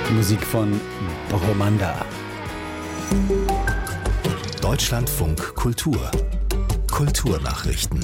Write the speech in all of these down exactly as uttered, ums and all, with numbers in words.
Musik von Bromanda. Deutschlandfunk Kultur. Kulturnachrichten.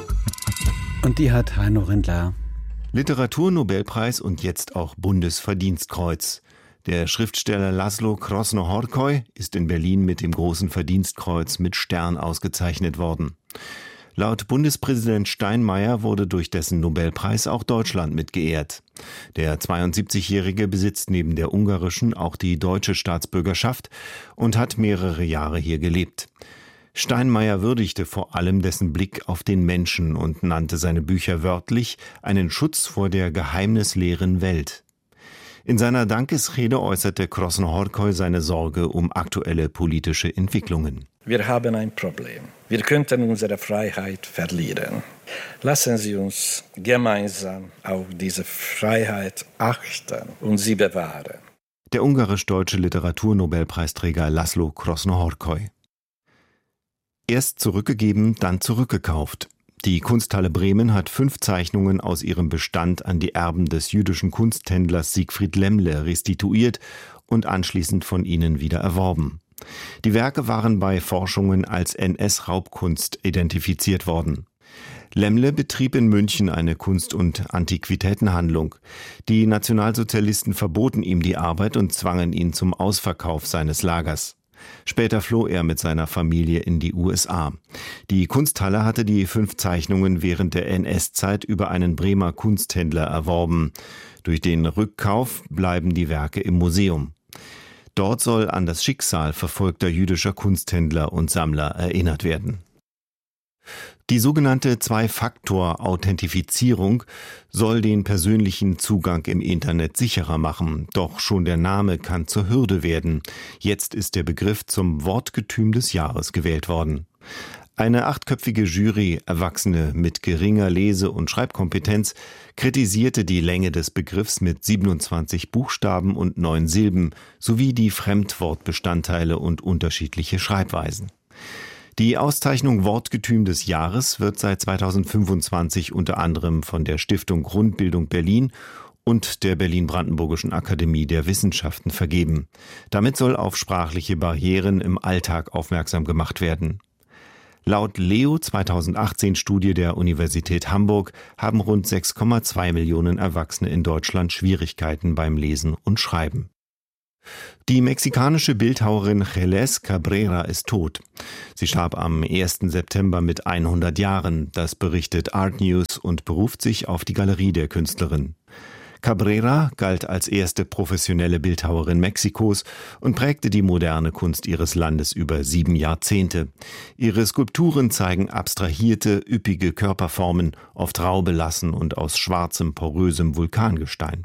Und die hat Heino Rindler. Literaturnobelpreis und jetzt auch Bundesverdienstkreuz. Der Schriftsteller László Krasznahorkai ist in Berlin mit dem Großen Verdienstkreuz mit Stern ausgezeichnet worden. Laut Bundespräsident Steinmeier wurde durch dessen Nobelpreis auch Deutschland mit geehrt. Der zweiundsiebzigjährige besitzt neben der ungarischen auch die deutsche Staatsbürgerschaft und hat mehrere Jahre hier gelebt. Steinmeier würdigte vor allem dessen Blick auf den Menschen und nannte seine Bücher wörtlich einen Schutz vor der geheimnisleeren Welt. In seiner Dankesrede äußerte Krasznahorkai seine Sorge um aktuelle politische Entwicklungen. Wir haben ein Problem. Wir könnten unsere Freiheit verlieren. Lassen Sie uns gemeinsam auf diese Freiheit achten und sie bewahren. Der ungarisch-deutsche Literaturnobelpreisträger László Krasznahorkai. Erst zurückgegeben, dann zurückgekauft. Die Kunsthalle Bremen hat fünf Zeichnungen aus ihrem Bestand an die Erben des jüdischen Kunsthändlers Siegfried Lemmle restituiert und anschließend von ihnen wieder erworben. Die Werke waren bei Forschungen als N S-Raubkunst identifiziert worden. Lemmle betrieb in München eine Kunst- und Antiquitätenhandlung. Die Nationalsozialisten verboten ihm die Arbeit und zwangen ihn zum Ausverkauf seines Lagers. Später floh er mit seiner Familie in die U S A. Die Kunsthalle hatte die fünf Zeichnungen während der N S-Zeit über einen Bremer Kunsthändler erworben. Durch den Rückkauf bleiben die Werke im Museum. Dort soll an das Schicksal verfolgter jüdischer Kunsthändler und Sammler erinnert werden. Die sogenannte Zwei-Faktor-Authentifizierung soll den persönlichen Zugang im Internet sicherer machen. Doch schon der Name kann zur Hürde werden. Jetzt ist der Begriff zum Wortgetüm des Jahres gewählt worden. Eine achtköpfige Jury, Erwachsene mit geringer Lese- und Schreibkompetenz, kritisierte die Länge des Begriffs mit siebenundzwanzig Buchstaben und neun Silben sowie die Fremdwortbestandteile und unterschiedliche Schreibweisen. Die Auszeichnung Wortgetüm des Jahres wird seit zweitausendfünfundzwanzig unter anderem von der Stiftung Grundbildung Berlin und der Berlin-Brandenburgischen Akademie der Wissenschaften vergeben. Damit soll auf sprachliche Barrieren im Alltag aufmerksam gemacht werden. Laut Leo zweitausendachtzehn Studie der Universität Hamburg haben rund sechs Komma zwei Millionen Erwachsene in Deutschland Schwierigkeiten beim Lesen und Schreiben. Die mexikanische Bildhauerin Geles Cabrera ist tot. Sie starb am ersten September mit hundert Jahren, das berichtet Art News und beruft sich auf die Galerie der Künstlerin. Cabrera galt als erste professionelle Bildhauerin Mexikos und prägte die moderne Kunst ihres Landes über sieben Jahrzehnte. Ihre Skulpturen zeigen abstrahierte, üppige Körperformen, oft rau belassen und aus schwarzem, porösem Vulkangestein.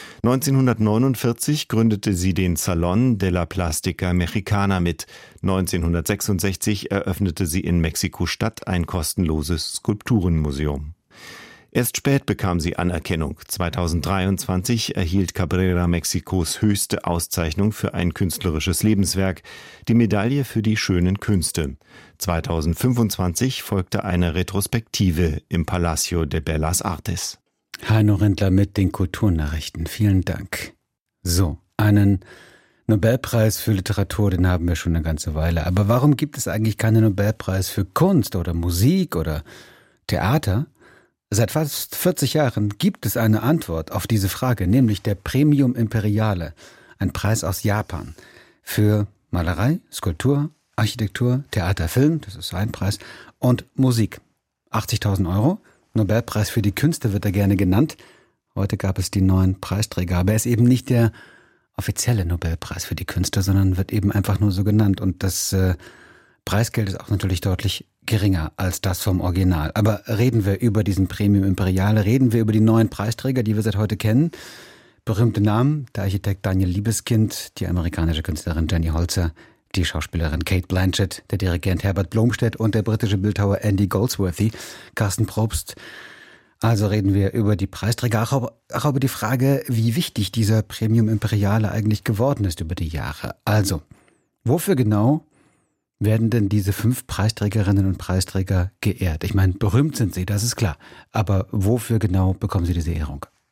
neunzehnhundertneunundvierzig gründete sie den Salón de la Plástica Mexicana mit. neunzehnhundertsechsundsechzig eröffnete sie in Mexiko-Stadt ein kostenloses Skulpturenmuseum. Erst spät bekam sie Anerkennung. zweitausenddreiundzwanzig erhielt Cabrera Mexikos höchste Auszeichnung für ein künstlerisches Lebenswerk, die Medaille für die schönen Künste. zweitausendfünfundzwanzig folgte eine Retrospektive im Palacio de Bellas Artes. Heino Rindler mit den Kulturnachrichten. Vielen Dank. So, einen Nobelpreis für Literatur, den haben wir schon eine ganze Weile. Aber warum gibt es eigentlich keinen Nobelpreis für Kunst oder Musik oder Theater? Seit fast vierzig Jahren gibt es eine Antwort auf diese Frage, nämlich der Premium Imperiale, ein Preis aus Japan für Malerei, Skulptur, Architektur, Theater, Film, das ist ein Preis, und Musik. achtzigtausend Euro. Nobelpreis für die Künste wird er gerne genannt. Heute gab es die neuen Preisträger, aber er ist eben nicht der offizielle Nobelpreis für die Künste, sondern wird eben einfach nur so genannt. Und das äh, Preisgeld ist auch natürlich deutlich geringer als das vom Original. Aber reden wir über diesen Premium Imperiale, reden wir über die neuen Preisträger, die wir seit heute kennen. Berühmte Namen, der Architekt Daniel Liebeskind, die amerikanische Künstlerin Jenny Holzer, die Schauspielerin Kate Blanchett, der Dirigent Herbert Blomstedt und der britische Bildhauer Andy Goldsworthy, Carsten Probst. Also reden wir über die Preisträger, auch, auch über die Frage, wie wichtig dieser Premium Imperiale eigentlich geworden ist über die Jahre. Also, wofür genau werden denn diese fünf Preisträgerinnen und Preisträger geehrt? Ich meine, berühmt sind sie, das ist klar. Aber wofür genau bekommen sie diese Ehrung?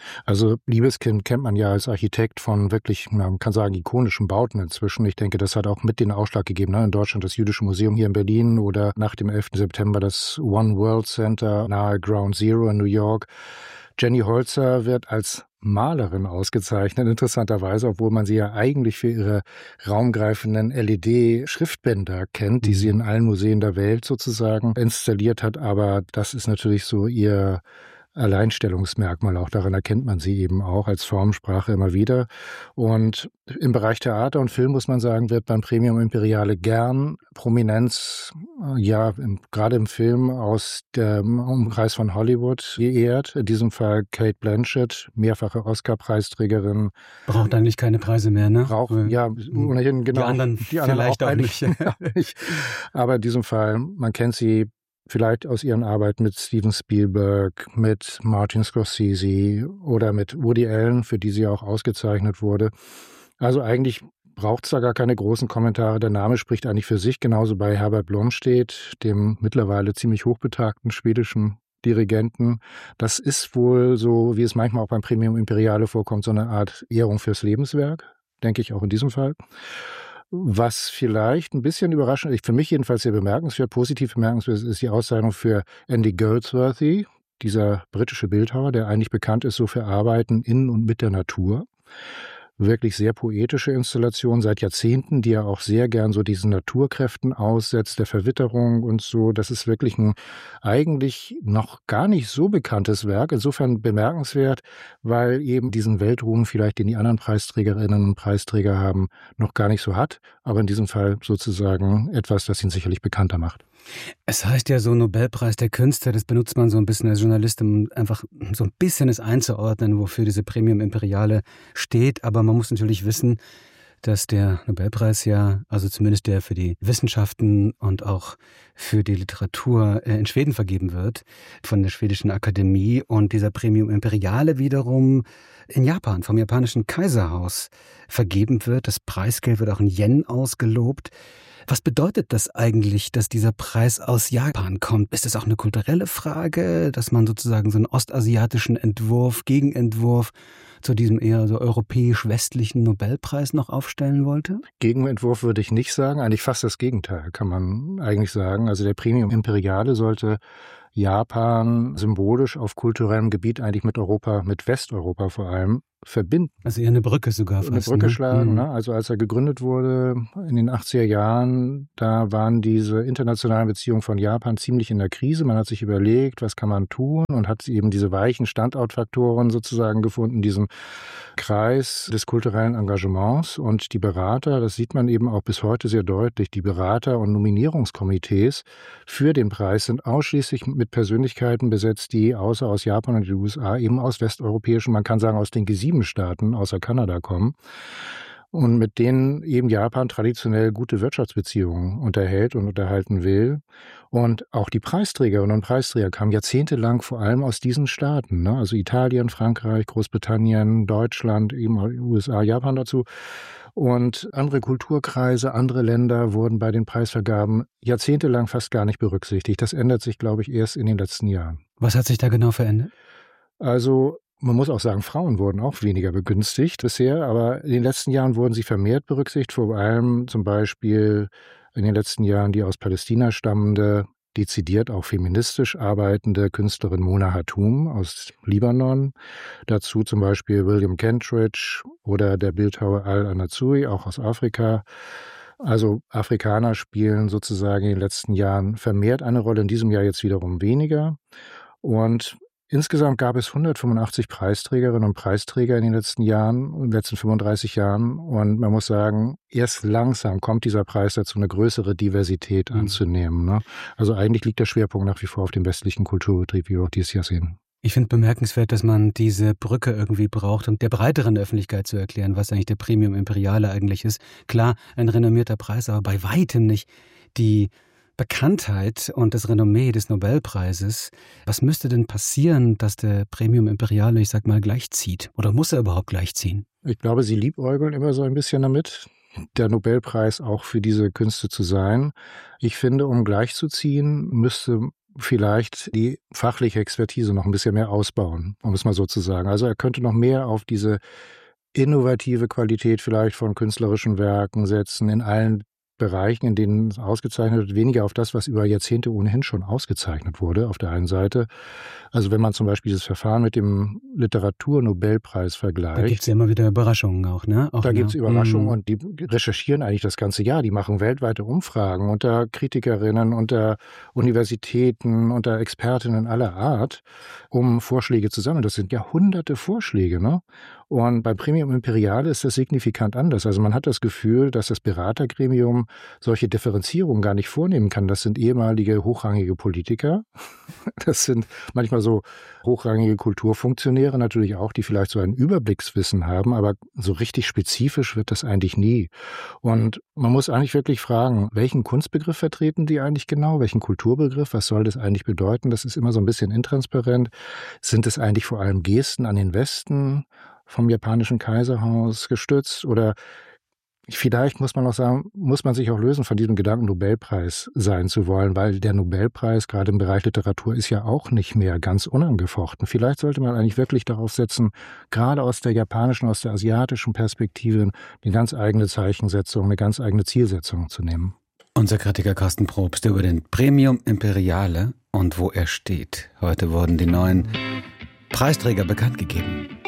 Also Liebeskind kennt man ja als Architekt von wirklich, man kann sagen, ikonischen Bauten inzwischen. Ich denke, das hat auch mit den Ausschlag gegeben. Ne? In Deutschland das Jüdische Museum hier in Berlin oder nach dem elften September das One World Center nahe Ground Zero in New York. Jenny Holzer wird als Malerin ausgezeichnet, interessanterweise, obwohl man sie ja eigentlich für ihre raumgreifenden L E D-Schriftbänder kennt, die sie in allen Museen der Welt sozusagen installiert hat. Aber das ist natürlich so ihr Alleinstellungsmerkmal, auch daran erkennt man sie eben auch als Formsprache immer wieder. Und im Bereich Theater und Film, muss man sagen, wird beim Premium Imperiale gern Prominenz, ja, im, gerade im Film aus dem Umkreis von Hollywood geehrt. In diesem Fall Cate Blanchett, mehrfache Oscar-Preisträgerin. Braucht eigentlich keine Preise mehr, ne? Braucht, ja, ohnehin, genau. Die anderen, die anderen vielleicht auch, auch nicht. nicht. Aber in diesem Fall, man kennt sie vielleicht aus ihren Arbeiten mit Steven Spielberg, mit Martin Scorsese oder mit Woody Allen, für die sie auch ausgezeichnet wurde. Also eigentlich braucht es da gar keine großen Kommentare. Der Name spricht eigentlich für sich, genauso bei Herbert Blomstedt, dem mittlerweile ziemlich hochbetagten schwedischen Dirigenten. Das ist wohl so, wie es manchmal auch beim Premium Imperiale vorkommt, so eine Art Ehrung fürs Lebenswerk, denke ich auch in diesem Fall. Was vielleicht ein bisschen überraschend ist, für mich jedenfalls sehr bemerkenswert, positiv bemerkenswert, ist die Auszeichnung für Andy Goldsworthy, dieser britische Bildhauer, der eigentlich bekannt ist so für Arbeiten in und mit der Natur. Wirklich sehr poetische Installation seit Jahrzehnten, die er auch sehr gern so diesen Naturkräften aussetzt, der Verwitterung und so. Das ist wirklich ein eigentlich noch gar nicht so bekanntes Werk. Insofern bemerkenswert, weil eben diesen Weltruhm vielleicht, den die anderen Preisträgerinnen und Preisträger haben, noch gar nicht so hat. Aber in diesem Fall sozusagen etwas, das ihn sicherlich bekannter macht. Es heißt ja so Nobelpreis der Künste, das benutzt man so ein bisschen als Journalist, um einfach so ein bisschen es einzuordnen, wofür diese Premium Imperiale steht. Aber man muss natürlich wissen, dass der Nobelpreis ja, also zumindest der für die Wissenschaften und auch für die Literatur in Schweden vergeben wird, von der schwedischen Akademie. Und dieser Premium Imperiale wiederum in Japan, vom japanischen Kaiserhaus vergeben wird. Das Preisgeld wird auch in Yen ausgelobt. Was bedeutet das eigentlich, dass dieser Preis aus Japan kommt? Ist das auch eine kulturelle Frage, dass man sozusagen so einen ostasiatischen Entwurf, Gegenentwurf zu diesem eher so europäisch-westlichen Nobelpreis noch aufstellen wollte? Gegenentwurf würde ich nicht sagen, eigentlich fast das Gegenteil, kann man eigentlich sagen. Also der Premium Imperiale sollte Japan symbolisch auf kulturellem Gebiet eigentlich mit Europa, mit Westeuropa vor allem, verbinden. Also eher eine Brücke sogar fast. Eine Brücke ne? schlagen. Mhm. Ne? Also als er gegründet wurde in den achtziger Jahren, da waren diese internationalen Beziehungen von Japan ziemlich in der Krise. Man hat sich überlegt, was kann man tun und hat eben diese weichen Standortfaktoren sozusagen gefunden, diesen Kreis des kulturellen Engagements. Und die Berater, das sieht man eben auch bis heute sehr deutlich, die Berater und Nominierungskomitees für den Preis sind ausschließlich mit Persönlichkeiten besetzt, die außer aus Japan und den U S A eben aus westeuropäischen, man kann sagen aus den G sieben Staaten, außer Kanada kommen. Und mit denen eben Japan traditionell gute Wirtschaftsbeziehungen unterhält und unterhalten will. Und auch die Preisträgerinnen und Preisträger kamen jahrzehntelang vor allem aus diesen Staaten, ne? Also Italien, Frankreich, Großbritannien, Deutschland, eben U S A, Japan dazu. Und andere Kulturkreise, andere Länder wurden bei den Preisvergaben jahrzehntelang fast gar nicht berücksichtigt. Das ändert sich, glaube ich, erst in den letzten Jahren. Was hat sich da genau verändert? Also man muss auch sagen, Frauen wurden auch weniger begünstigt bisher, aber in den letzten Jahren wurden sie vermehrt berücksichtigt, vor allem zum Beispiel in den letzten Jahren die aus Palästina stammende, dezidiert auch feministisch arbeitende Künstlerin Mona Hatoum aus Libanon, dazu zum Beispiel William Kentridge oder der Bildhauer Al-Anazoui, auch aus Afrika. Also Afrikaner spielen sozusagen in den letzten Jahren vermehrt eine Rolle, in diesem Jahr jetzt wiederum weniger. Und insgesamt gab es hundertfünfundachtzig Preisträgerinnen und Preisträger in den letzten Jahren, in den letzten fünfunddreißig Jahren. Und man muss sagen, erst langsam kommt dieser Preis dazu, eine größere Diversität mhm. anzunehmen. Ne? Also eigentlich liegt der Schwerpunkt nach wie vor auf dem westlichen Kulturbetrieb, wie wir auch dieses Jahr sehen. Ich finde bemerkenswert, dass man diese Brücke irgendwie braucht, um der breiteren Öffentlichkeit zu erklären, was eigentlich der Premium Imperiale eigentlich ist. Klar, ein renommierter Preis, aber bei weitem nicht die Bekanntheit und das Renommee des Nobelpreises. Was müsste denn passieren, dass der Premium Imperiale, ich sag mal, gleichzieht? Oder muss er überhaupt gleichziehen? Ich glaube, sie liebäugeln immer so ein bisschen damit, der Nobelpreis auch für diese Künste zu sein. Ich finde, um gleichzuziehen, müsste vielleicht die fachliche Expertise noch ein bisschen mehr ausbauen, um es mal so zu sagen. Also er könnte noch mehr auf diese innovative Qualität vielleicht von künstlerischen Werken setzen, in allen Bereichen, in denen es ausgezeichnet wird, weniger auf das, was über Jahrzehnte ohnehin schon ausgezeichnet wurde, auf der einen Seite. Also wenn man zum Beispiel dieses Verfahren mit dem Literaturnobelpreis vergleicht. Da gibt es ja immer wieder Überraschungen auch, ne? Auch da gibt es Überraschungen mm. und die recherchieren eigentlich das ganze Jahr. Die machen weltweite Umfragen unter Kritikerinnen, unter Universitäten, unter Expertinnen aller Art, um Vorschläge zu sammeln. Das sind ja hunderte Vorschläge, ne? Und bei Premium Imperiale ist das signifikant anders. Also man hat das Gefühl, dass das Beratergremium solche Differenzierungen gar nicht vornehmen kann. Das sind ehemalige hochrangige Politiker. Das sind manchmal so hochrangige Kulturfunktionäre natürlich auch, die vielleicht so ein Überblickswissen haben, aber so richtig spezifisch wird das eigentlich nie. Und man muss eigentlich wirklich fragen, welchen Kunstbegriff vertreten die eigentlich genau? Welchen Kulturbegriff? Was soll das eigentlich bedeuten? Das ist immer so ein bisschen intransparent. Sind es eigentlich vor allem Gesten an den Westen vom japanischen Kaiserhaus gestützt? Oder vielleicht muss man auch sagen, muss man sich auch lösen von diesem Gedanken, Nobelpreis sein zu wollen, weil der Nobelpreis gerade im Bereich Literatur ist ja auch nicht mehr ganz unangefochten. Vielleicht sollte man eigentlich wirklich darauf setzen, gerade aus der japanischen, aus der asiatischen Perspektive eine ganz eigene Zeichensetzung, eine ganz eigene Zielsetzung zu nehmen. Unser Kritiker Carsten Probst über den Premium Imperiale und wo er steht. Heute wurden die neuen Preisträger bekannt gegeben.